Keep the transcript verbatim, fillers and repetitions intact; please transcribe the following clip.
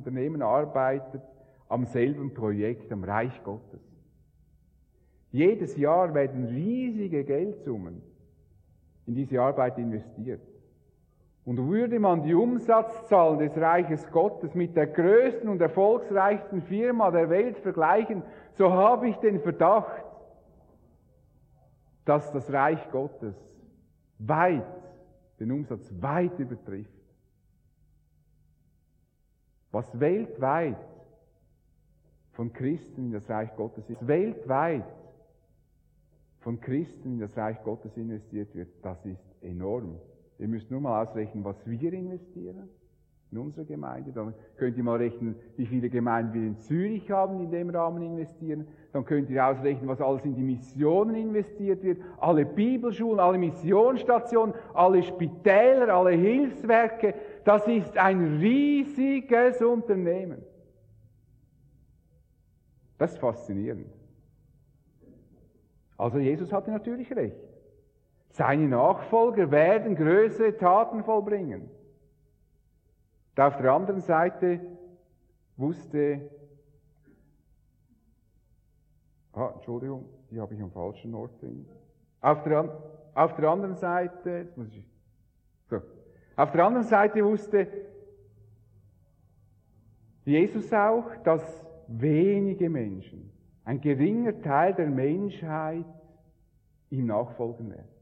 Unternehmen arbeitet am selben Projekt, am Reich Gottes. Jedes Jahr werden riesige Geldsummen in diese Arbeit investiert. Und würde man die Umsatzzahlen des Reiches Gottes mit der größten und erfolgsreichsten Firma der Welt vergleichen, so habe ich den Verdacht, dass das Reich Gottes weit, den Umsatz weit übertrifft. Was weltweit von Christen in das Reich Gottes ist, weltweit von Christen in das Reich Gottes investiert wird, das ist enorm. Ihr müsst nur mal ausrechnen, was wir investieren in unsere Gemeinde. Dann könnt ihr mal rechnen, wie viele Gemeinden wir in Zürich haben, die in dem Rahmen investieren. Dann könnt ihr ausrechnen, was alles in die Missionen investiert wird. Alle Bibelschulen, alle Missionsstationen, alle Spitäler, alle Hilfswerke. Das ist ein riesiges Unternehmen. Das ist faszinierend. Also Jesus hatte natürlich recht. Seine Nachfolger werden größere Taten vollbringen. Und auf der anderen Seite wusste, ah, Entschuldigung, die habe ich am falschen Ort drin. Auf der, auf der anderen Seite, jetzt muss ich, so, auf der anderen Seite wusste Jesus auch, dass wenige Menschen, ein geringer Teil der Menschheit ihm nachfolgen werden.